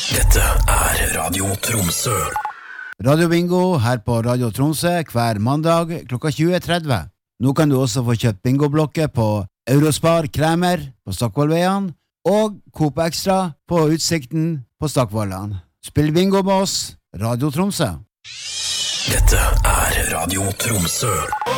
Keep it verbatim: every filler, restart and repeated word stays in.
Dette er Radio Tromsø. Radio Bingo her på Radio Tromsø hver mandag klokka tjue tretti. Nå kan du også få kjøpt bingoblokker på Eurospar Kremer på Stokkvollveien og Coop Extra på Utsikten på Stokkvollan. Spill bingo med oss, Radio Tromsø. Dette er Radio Tromsø.